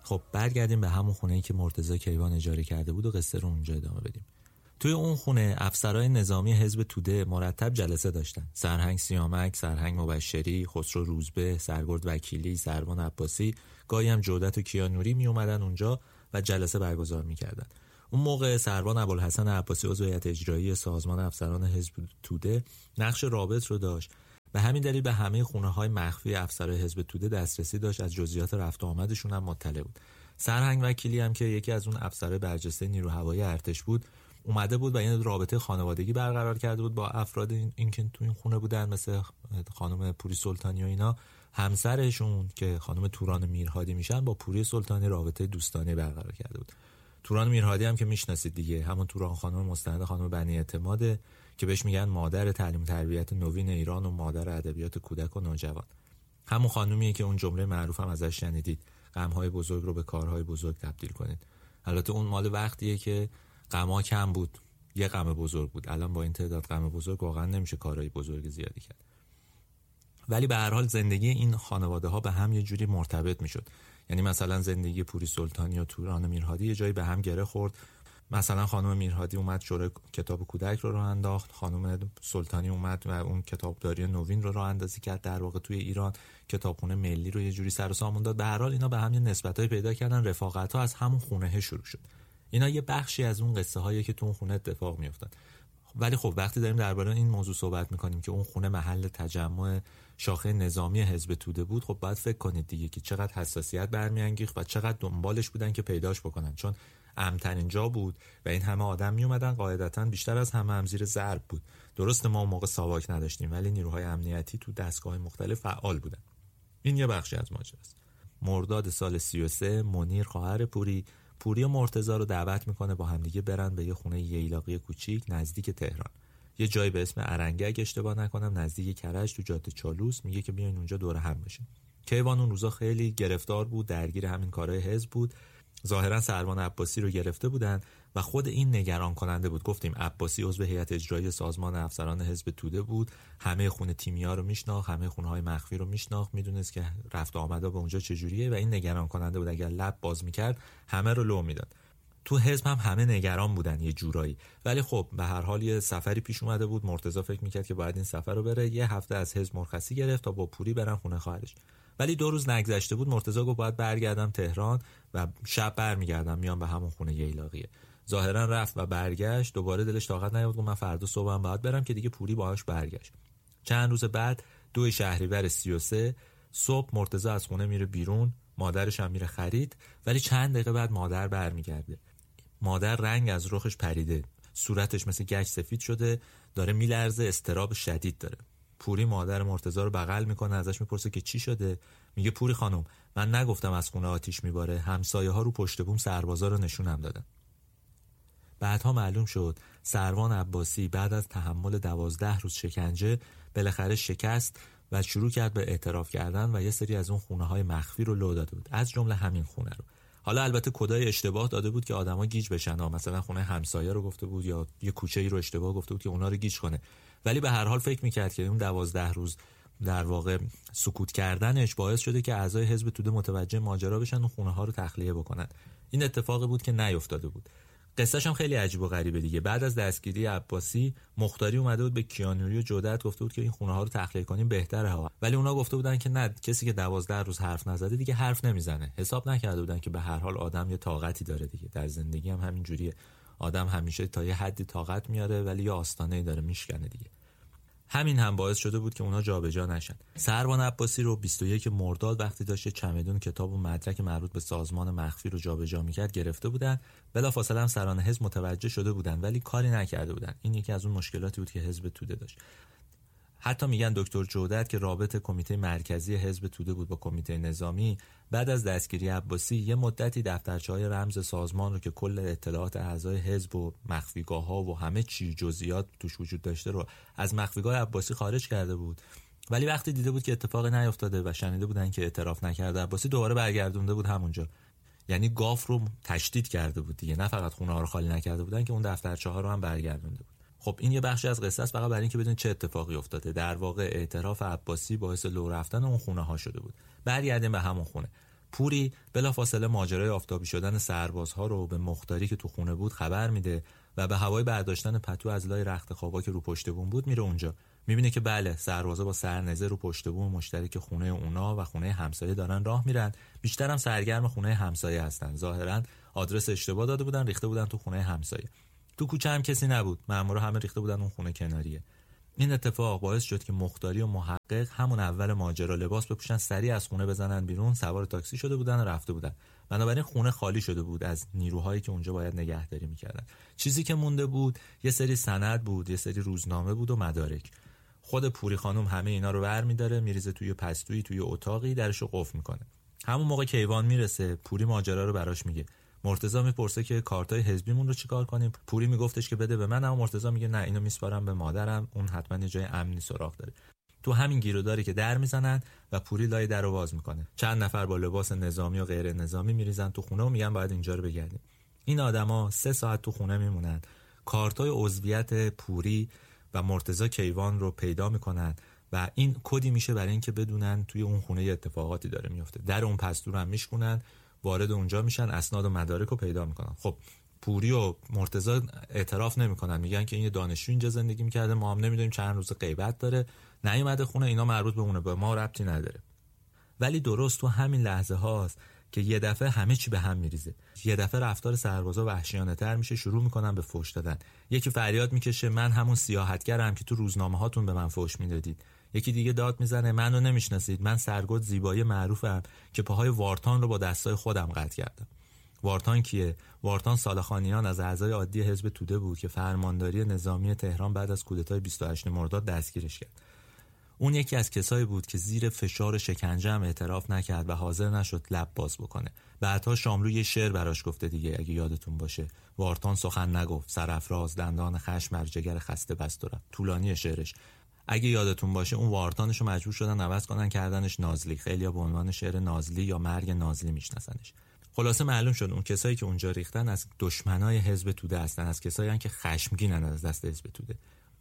خب برگردیم به همون خونه‌ای که مرتضی کیوان اجاره کرده بود و قصه رو اونجا ادامه بدیم. توی اون خونه افسرهای نظامی حزب توده مرتب جلسه داشتن. سرهنگ سیامک، سرهنگ مبشری، خسرو روزبه، سرگرد وکیلی، سروان عباسی، گاهی هم جودت و کیانوری می اومدن اونجا و جلسه برگزار می‌کردن. اون موقع سروان ابوالحسن عباسی عضو هیئت اجرایی سازمان افسران حزب توده نقش رابط رو داشت. به همین دلیل به همه خونه‌های مخفی افسرهای حزب توده دسترسی داشت، از جزئیات رفت و آمدشون هم مطلع بود. سرهنگ وکیلی هم که یکی از اون افسرهای برجسته نیرو هوایی ارتش بود، اومده بود و این رابطه خانوادگی برقرار کرده بود با افراد این که تو این خونه بودن، مثل خانم پوری سلطانی و اینا. همسرشون که خانم توران میرهادی میشن با پوری سلطانی رابطه دوستانه برقرار کرده بود. توران میرهادی هم که میشناسید دیگه، همون توران خانم مستند خانم بنی اعتماده که بهش میگن مادر تعلیم و تربیت نوین ایران و مادر ادبیات کودک و نوجوان. همون خانومیه که اون جمله معروف هم ازش شنیدید، غم‌های بزرگ رو به کارهای بزرگ تبدیل کنید. البته اون مال وقتیه که غم‌ها کم بود، یه غم بزرگ بود. الان با این تعداد غم بزرگ واقعا نمیشه کارهای بزرگ زیادی کرد. ولی به هر حال زندگی این خانواده‌ها به هم یه جوری مرتبط میشد. یعنی مثلا زندگی پوری سلطانی و توران میرهادی یه جایی به هم گره خورد. مثلا خانم میرهادی اومد شورای کتاب کودک رو راه انداخت، خانم سلطانی اومد و اون کتابداری نوین رو راه اندازی کرد. در واقع توی ایران کتابخونه ملی رو یه جوری سر و سامون داد. به هر حال اینا به هم یه نسبتای پیدا کردن، رفاقت‌ها از همون خونه شروع شد. اینا یه بخشی از اون قصه هایی که تو اون خونه اتفاق میافتاد. ولی خب وقتی داریم درباره این موضوع صحبت میکنیم که اون خونه محل تجمع شاخه نظامی حزب توده بود، خب باید فکر کنید دیگه که چقدر حساسیت برمیانگیخت و چقدر دنبالش بودن که پیداش بکنن، چون امن‌ترین جا بود و این همه آدم میومدن. قاعدتاً بیشتر از همه هم زیر ضرب بود. درسته ما اون موقع ساواک نداشتیم ولی نیروهای امنیتی تو دستگاه‌های مختلف فعال بودن. این یه بخشی از ماجراست. مرداد سال 33 منیر خواهر پوری و مرتضی رو دعوت میکنه با همدیگه برن به یه خونه ییلاقی کوچیک نزدیک تهران، یه جایی به اسم ارنگه اگه اشتباه نکنم، نزدیک کرج تو جاده چالوس. میگه که بیاین اونجا دور هم بشین. کیوان اون روزا خیلی گرفتار بود، درگیر همین کارهای حزب بود. ظاهرا سروان عباسی رو گرفته بودن و خود این نگران کننده بود. گفتیم عباسی عضو هیئت اجرایی سازمان افسران حزب توده بود، همه خونه تیمیا رو میشناخت، همه خونه‌های مخفی رو میشناخت، میدونست که رفت و آمدا به اونجا چجوریه و این نگران کننده بود. اگر لب باز میکرد همه رو لو میداد. تو حزب هم همه نگران بودن یه جورایی، ولی خب به هر حال یه سفری پیش اومده بود. مرتضی فکر میکرد که باید این سفر رو بره. یه هفته از حزب مرخصی گرفت تا با پوری برن خونه خواهرش. ولی 2 روز نگذشته بود. مرتضی گفت باید برگردم تهران و شب برمیگردم میام به همون خونه ییلاقیه. ظاهرا رفت و برگشت. دوباره دلش طاقت نیاورد، گفت من فردا صبحم باید برم، که دیگه پوری باهاش برگشت. چند روز بعد 2 شهریور 33 صبح مرتضی از خونه میره بیرون، مادرش هم میره خرید. ولی چند دقیقه بعد مادر برمیگرده. مادر رنگ از رخش پریده، صورتش مثل گچ سفید شده، داره میلرزه، اضطراب شدید داره. پوری مادر مرتضی رو بغل میکنه، ازش میپرسه که چی شده. میگه پوری خانم من نگفتم از خونه آتیش میباره، همسایه ها رو پشت بوم سربازا رو نشونم دادن. بعدها معلوم شد سروان عباسی بعد از تحمل 12 روز شکنجه بالاخره شکست و شروع کرد به اعتراف کردن و یه سری از اون خونه های مخفی رو لو داده بود، از جمله همین خونه رو. حالا البته کدای اشتباه داده بود که آدما گیج بشن، مثلا خونه همسایه رو گفته بود یا یه کوچه‌ای رو اشتباه گفته بود که اونا رو گیج کنه. ولی به هر حال فکر می‌کرد که اون 12 روز در واقع سکوت کردنش باعث شده که اعضای حزب توده متوجه ماجرا بشن و خونه‌ها رو تخلیه بکنن. این اتفاقی بود که نیفتاده بود. قصه‌ش هم خیلی عجیب و غریبه دیگه. بعد از دستگیری عباسی مختاری اومده بود به کیانوری و جودت گفته بود که این خونه‌ها رو تخلیه کنیم بهتره ها، ولی اونا گفته بودن که نه، کسی که 12 روز حرف نزده دیگه حرف نمیزنه. حساب نکرده بودن که به هر حال آدم یه طاقتی داره دیگه. در زندگی هم همین جوریه، آدم همیشه تا یه حدی طاقت میاره ولی یه آستانه‌ای داره میشکنه دیگه. همین هم باعث شده بود که اونا جابجا نشن. سروان عباسی رو 21 مرداد وقتی داشت چمدون کتاب و مدرک مربوط به سازمان مخفی رو جابجا میکرد گرفته بودن. بلافاصله هم سران حزب متوجه شده بودن ولی کاری نکرده بودن. این یکی از اون مشکلاتی بود که حزب توده داشت. حتی میگن دکتر جودت که رابط کمیته مرکزی حزب توده بود با کمیته نظامی، بعد از دستگیری عباسی یه مدتی دفترچه‌های رمز سازمان رو که کل اطلاعات اعضای حزب و مخفیگاه‌ها و همه چی جزئیات توش وجود داشته رو از مخفیگاه عباسی خارج کرده بود. ولی وقتی دیده بود که اتفاقی نیفتاده و شنیده بودن که اعتراف نکرده عباسی، دوباره برگردونده بود همونجا. یعنی گاف رو تشدید کرده بود دیگه، نه فقط خونه‌ها رو خالی نکرده بودن که اون دفترچه‌ها رو هم برگردونده بود. خب این یه بخشی از قصه است، فقط برای اینکه بدونید چه اتفاقی افتاده. در واقع اعتراف عباسی باعث لو رفتن اون خونه ها شده بود. برگردیم به همون خونه. پوری بلافاصله ماجرای آفتابی شدن سربازها رو به مختاری که تو خونه بود خبر میده و به هوای برداشتن پتو از لای رخت خوابا که رو پشت بوم بود میره اونجا. میبینه که بله، سربازا با سرنزه رو پشت بوم مشترک خونه اونا و خونه همسایه دارن راه میرن. بیشترم سرگرم خونه همسایه هستن. ظاهرا آدرس اشتباه داده بودن، ریخته بودن تو خونه همسایه. تو کوچه هم کسی نبود، مامورا همه ریخته بودن اون خونه کناریه. این اتفاق باعث شد که مختاری و محقق همون اول ماجرا لباس بپوشن، سریع از خونه بزنن بیرون، سوار تاکسی شده بودن و رفته بودن. بنابراین خونه خالی شده بود از نیروهایی که اونجا باید نگهداری میکردن. چیزی که مونده بود یه سری سند بود، یه سری روزنامه بود و مدارک. خود پوری خانم همه اینا رو برمی‌داره، میریزه توی پستویی، توی اتاقی، درشو قفل میکنه. همون موقع کیوان میرسه، پوری ماجرا رو براش میگه. مرتضی میپرسه که کارتای حزبیمون رو چیکار کنیم؟ پوری میگفتش که بده به من، اما مرتضی میگه نه، اینو میسپارم به مادرم، اون حتما یه جای امنی سراغ داره. تو همین گیروداری که در میزنن و پوری لای در رو باز میکنه. چند نفر با لباس نظامی و غیر نظامی میریزن تو خونه و میگن باید اینجا رو بگردیم. این آدما 3 ساعت تو خونه میمونن. کارتای عضویت پوری و مرتضی کیوان رو پیدا میکنن و این کدی میشه برای اینکه بدونن توی اون خونه اتفاقاتی داره میفته. در اون پستو رو هم میشکنن، وارد اونجا میشن، اسناد و مدارک رو پیدا میکنن. خب پوری و مرتضی اعتراف نمیکنن، میگن که این دانشجو اینجا زندگی میکرده، ما هم نمیدونیم، چند روز غیبت داره، نیومده خونه، اینا مربوط به اونه، به ما ربطی نداره. ولی درست تو همین لحظه هاست که یه دفعه همه چی به هم میریزه. یه دفعه رفتار سربازا وحشیانه تر میشه، شروع میکنن به فحش دادن. یکی فریاد میکشه من همون سیاحتگرم که تو روزنامه هاتون به من فحش میدادید. یکی دیگه داد میزنه منو نمیشناسید، من سرگرد زیبایی معروفم که پاهای وارتان رو با دستای خودم قطع کردم. وارتان کیه؟ وارتان سالخانیان از اعضای عادی حزب توده بود که فرمانداری نظامی تهران بعد از کودتای 28 مرداد دستگیرش کرد. اون یکی از کسایی بود که زیر فشار شکنجه هم اعتراف نکرد و حاضر نشد لب باز بکنه. بعدها شاملو یه شعر براش گفته دیگه، اگه یادتون باشه. وارتان سخن نگفت، سرافراز دندان خشم بر جگر خسته بست و رفت. طولانی شعرش. اگه یادتون باشه اون وارتانش رو مجبور شدن عوض کنن کردنش نازلی. خیلی‌ها به عنوان شعر نازلی یا مرگ نازلی میشناسنش. خلاصه معلوم شد اون کسایی که اونجا ریختن از دشمنای حزب توده هستن، از کسایی هستن که خشمگینن از دست حزب توده.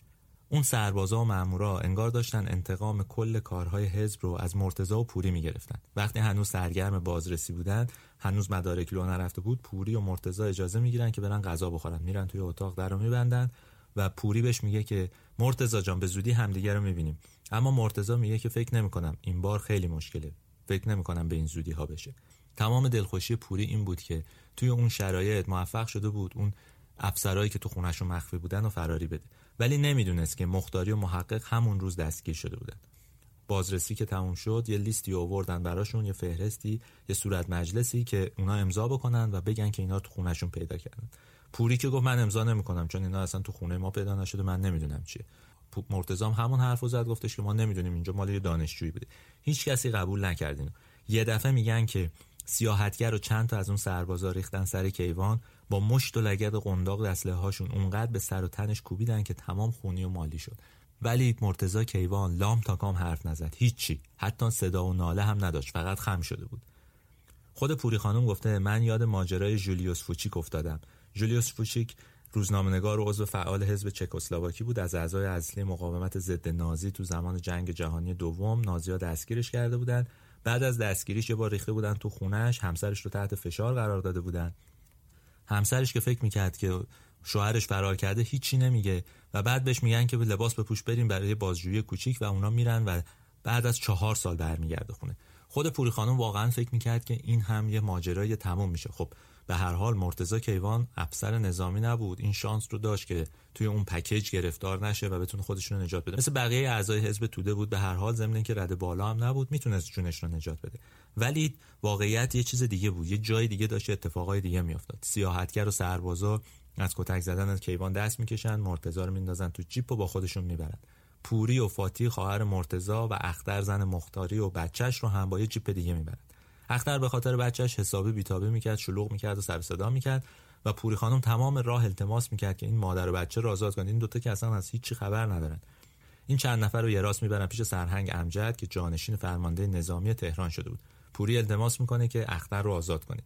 اون سربازا و مامورا انگار داشتن انتقام کل کارهای حزب رو از مرتضی و پوری میگرفتن. وقتی هنوز سرگرم بازرسی بودن، هنوز مدارک لو نرفته بود، پوری و مرتضی اجازه میگیرن که برن غذا بخورن. میرن توی اتاق درو میبندن و پوری بهش میگه که مرتضی جان به زودی همدیگه رو میبینیم. اما مرتضی میگه که فکر نمیکنم، این بار خیلی مشکله، فکر نمیکنم به این زودی ها بشه. تمام دلخوشی پوری این بود که توی اون شرایط موفق شده بود اون افسرایی که تو خونه‌شون مخفی بودن و فراری بده، ولی نمیدونست که مختاری و محقق همون روز دستگیر شده بودن. بازرسی که تموم شد یه لیستی آوردن براشون، یه فهرستی، یه صورت مجلسی که اونا امضا بکنن و بگن که اینا تو خونه‌شون پیدا کردن. پوری که گفت من امضا نمی‌کنم چون اینا اصلا تو خونه ما پیدا نشده، من نمیدونم چیه. مرتضی هم همون حرفو زد، گفتش که ما نمیدونیم، اینجا مال یه دانشجویی بوده. هیچ کسی قبول نکرد اینو. یه دفعه میگن که سیاحتگر و چند تا از اون سربازا ریختن سر کیوان، با مشت و لگد و قنداق اسلحه‌هاشون اونقدر به سر و تنش کوبیدن که تمام خونی و مالی شد. ولی مرتضی کیوان لام تا کام حرف نزد، هیچی، حتی صدا و ناله هم نداشت، فقط خم شده بود. خود پوری خانم گفته من یاد ماجرای جولیوس فوچیک افتادم. جولیوس فوچیک روزنامه‌نگار و عضو فعال حزب چکسلواکی بود، از اعضای اصلی مقاومت ضد نازی تو زمان جنگ جهانی دوم. نازی‌ها دستگیرش کرده بودن. بعد از دستگیریش یه بار ریخته بودن تو خونه‌اش، همسرش رو تحت فشار قرار داده بودن. همسرش که فکر می‌کرد که شوهرش فرار کرده هیچی نمیگه و بعد بهش میگن که لباس بپوش بریم برای بازجویی کوچیک و اونا میرن و بعد از 4 سال برمیگرده خونه. خود پوری خانم واقعا فکر می‌کرد که این هم یه ماجرای تموم میشه. خب به هر حال مرتضی کیوان افسر نظامی نبود، این شانس رو داشت که توی اون پکیج گرفتار نشه و بتونه خودش رو نجات بده. مثل بقیه اعضای حزب توده بود، به هر حال ضمن اینکه رده بالا هم نبود، میتونست جونش رو نجات بده. ولی واقعیت یه چیز دیگه بود، یه جای دیگه داشت اتفاقای دیگه میافتاد. سیاحتگر و سربازا از کتک زدن از کیوان دست میکشن، مرتضی رو میندازن تو جیپ و با خودشون میبرن. پوری و فاتی خواهر مرتضی و اختر زن مختاری و بچه‌ش رو هم با یه جیپ دیگه میبرن. اختر به خاطر بچه‌ش حسابی بیتابه میکرد، شلوغ میکرد و سر صدا میکرد و پوری خانم تمام راه التماس میکرد که این مادر و بچه رو آزاد کنید، این دوتا که اصلا از هیچی خبر ندارن. این چند نفر رو یه راست میبرن پیش سرهنگ امجد که جانشین فرمانده نظامی تهران شده بود. پوری التماس میکنه که اختر رو آزاد کنید.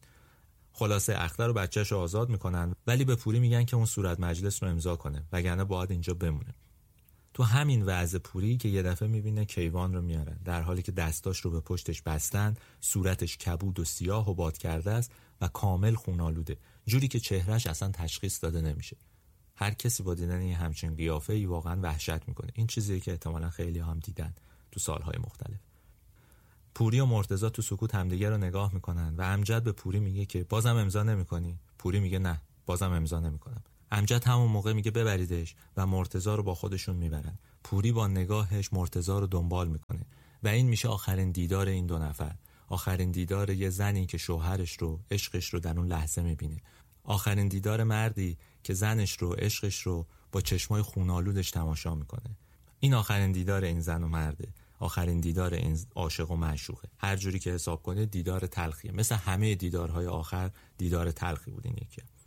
خلاصه اختر و بچه‌ش رو آزاد میکنن، ولی به پوری میگن که اون صورت مجلس رو امضا کنه وگرنه باید اینجا بمونه. تو همین وضع پوری که یه دفعه میبینه کیوان رو میارن در حالی که دستاش رو به پشتش بستن، صورتش کبود و سیاه و باد کرده است و کامل خونالوده، جوری که چهرهش اصلا تشخیص داده نمیشه. هر کسی با دیدن این همچین قیافه‌ای واقعا وحشت میکنه. این چیزیه که احتمالاً خیلی هم دیدن تو سالهای مختلف. پوری و مرتضی تو سکوت همدیگه رو نگاه میکنن و امجد به پوری میگه که بازم امضا نمیکنی؟ پوری میگه نه، بازم امضا نمیکنم. امجد همون موقع میگه ببریدش و مرتضی رو با خودشون میبرن. پوری با نگاهش مرتضی رو دنبال میکنه و این میشه آخرین دیدار این دو نفر، آخرین دیدار یه زنی که شوهرش رو، عشقش رو در اون لحظه میبینه، آخرین دیدار مردی که زنش رو، عشقش رو با چشمای خونالودش تماشا میکنه. این آخرین دیدار این زن و مرده، آخرین دیدار این عاشق و معشوقه. هر جوری که حساب کنه دیدار تلخیه، مثل همه دیدارهای آخر دیدار تلخی بود این یکی.